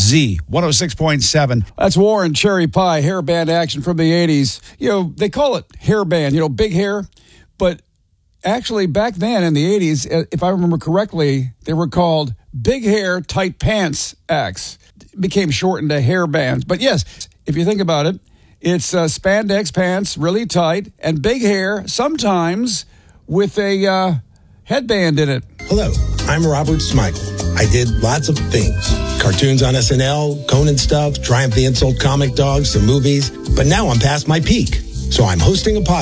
Z 106.7. That's Warren Cherry Pie, hairband action from the 80s. You know, they call it hairband, you know, big hair. But actually, back then in the 80s, if I remember correctly, they were called big hair, tight pants acts. It became shortened to hairbands. But yes, if you think about it, it's spandex pants, really tight, and big hair, sometimes with a headband in it. Hello, I'm Robert Smigel. I did lots of things. Cartoons on SNL, Conan stuff, Triumph the Insult comic dogs, some movies. But now I'm past my peak. So I'm hosting a podcast